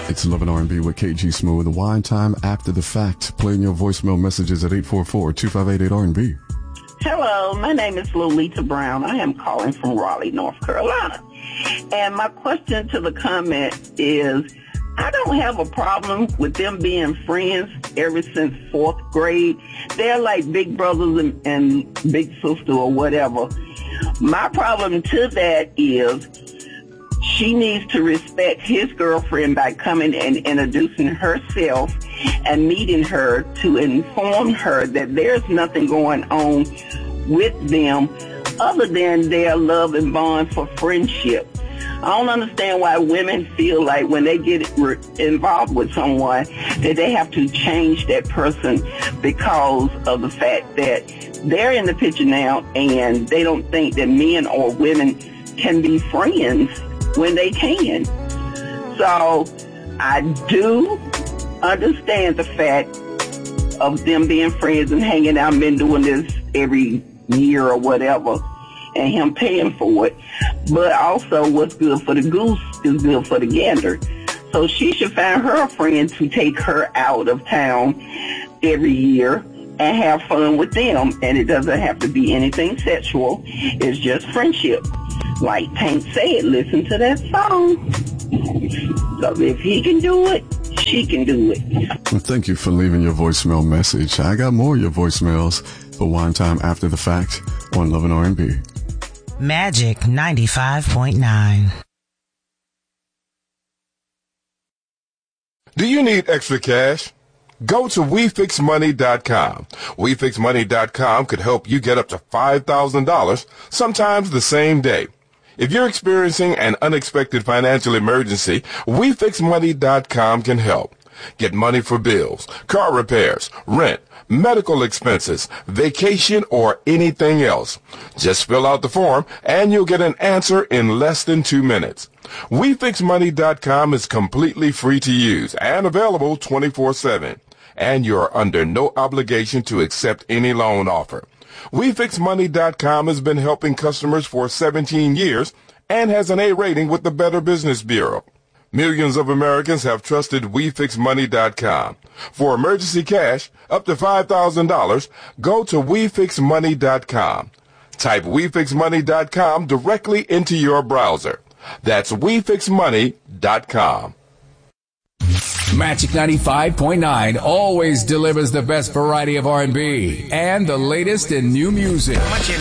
It's Love and R&B with KG Smooth. The wine time after the fact. Playing your voicemail messages at 844-258-8-R&B. Hello, my name is Lolita Brown. I am calling from Raleigh, North Carolina. And my question to the comment is, I don't have a problem with them being friends ever since 4th grade. They're like big brothers and big sister or whatever. My problem to that is she needs to respect his girlfriend by coming and introducing herself and meeting her to inform her that there's nothing going on with them other than their love and bond for friendship. I don't understand why women feel like when they get involved with someone that they have to change that person because of the fact that they're in the picture now and they don't think that men or women can be friends when they can. So I do understand the fact of them being friends and hanging out and been doing this every year or whatever, and him paying for it. But also what's good for the goose is good for the gander. So she should find her a friend to take her out of town every year and have fun with them. And it doesn't have to be anything sexual. It's just friendship. Like Tank said, listen to that song. So if he can do it, she can do it. Well, thank you for leaving your voicemail message. I got more of your voicemails for Wine Time After the Fact on Love and R&B. Magic 95.9. Do you need extra cash? Go to WeFixMoney.com. WeFixMoney.com could help you get up to $5,000, sometimes the same day. If you're experiencing an unexpected financial emergency, WeFixMoney.com can help. Get money for bills, car repairs, rent, medical expenses, vacation, or anything else. Just fill out the form and you'll get an answer in less than 2 minutes. WeFixMoney.com is completely free to use and available 24/7. And you're under no obligation to accept any loan offer. WeFixMoney.com has been helping customers for 17 years and has an A rating with the Better Business Bureau. Millions of Americans have trusted WeFixMoney.com. For emergency cash, up to $5,000, go to WeFixMoney.com. Type WeFixMoney.com directly into your browser. That's WeFixMoney.com. Magic 95.9 always delivers the best variety of R&B and the latest in new music.